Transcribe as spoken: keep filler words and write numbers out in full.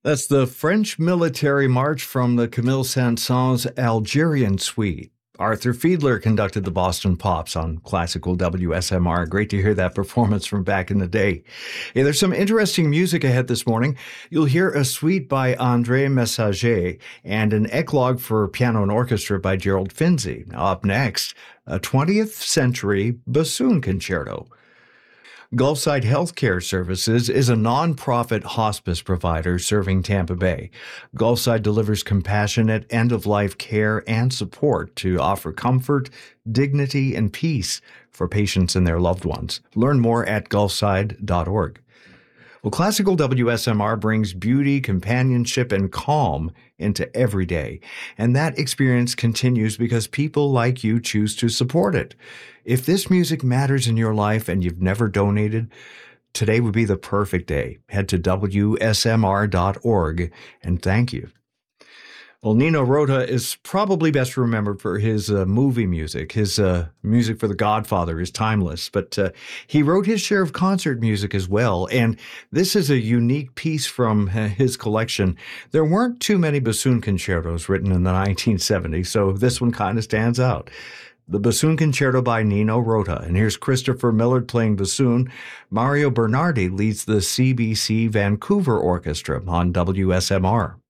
That's the French military march from the Camille Saint-Saëns Algerian Suite. Arthur Fiedler conducted the Boston Pops on classical W S M R. Great to hear that performance from back in the day. Hey, there's some interesting music ahead this morning. You'll hear a suite by André Messager and an eclogue for piano and orchestra by Gerald Finzi. Now, up next, a twentieth century bassoon concerto. Gulfside Healthcare Services is a nonprofit hospice provider serving Tampa Bay. Gulfside delivers compassionate end-of-life care and support to offer comfort, dignity, and peace for patients and their loved ones. Learn more at gulfside dot org. Well, classical W S M R brings beauty, companionship, and calm into every day. And that experience continues because people like you choose to support it. If this music matters in your life and you've never donated, today would be the perfect day. Head to W S M R dot org and thank you. Well, Nino Rota is probably best remembered for his uh, movie music. His uh, music for The Godfather is timeless, but uh, he wrote his share of concert music as well, and this is a unique piece from uh, his collection. There weren't too many bassoon concertos written in the nineteen seventies, so this one kind of stands out. The Bassoon Concerto by Nino Rota, and here's Christopher Millard playing bassoon. Mario Bernardi leads the C B C Vancouver Orchestra on W S M R.